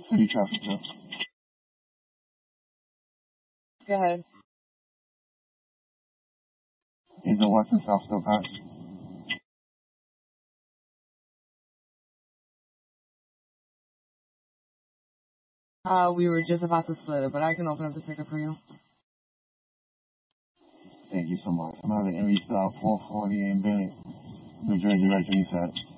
City traffic, sir. Go ahead. Is the west and south still packed? We were just about to split it, but I can open up the ticket for you. Thank you so much. I'm having Erie Stop 440 in Bennett, New Jersey, right to you said.